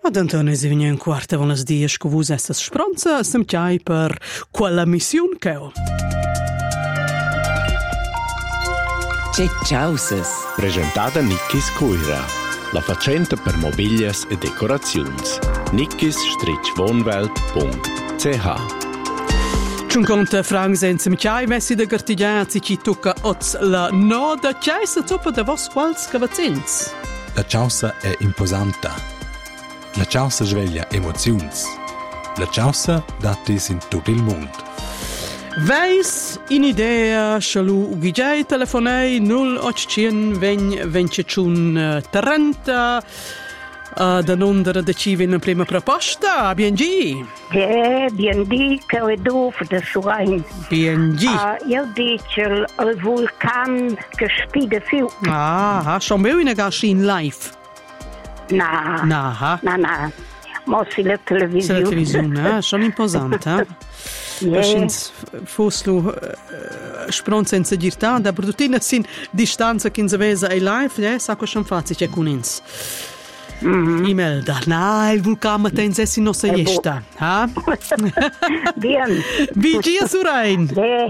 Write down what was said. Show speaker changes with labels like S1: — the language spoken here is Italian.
S1: Ad Antonio si viene un quarto con le dies che vus essas spronza semtiai per quella missione che ho.
S2: C'è Ciausas.
S3: Presentata Nickis Cuira, la facenta per mobilias e decorazions. nickis-wohnwelt.ch
S1: 50 francs senza michai messi da gartigliazzi ci tocca oz la noda chiesa toppa da vos quals cavazzins.
S4: La ciausa è imposanta. La ciausa sveglia emozions. La ciausa datis in tutto il mondo.
S1: Veis in idea shalu ugigiai telefonei 0800 20 30 da nondere de civin in prima proposta. BNG.
S5: BNG che è dove da suain.
S1: BNG.
S5: Io dice il vulcan che spide più.
S1: Schon bei in gashin live.
S5: Na. Mossi la televisione.
S1: La televisione, sono imposante. Verschins foslu spronza in segirtà da produttina sin distanza che in zavesa ai live, sa che schon fazzi c'è con ins. E-mail da il vulcano tense si nostra yesta, ha?
S5: Bien.
S1: Vigia Surain.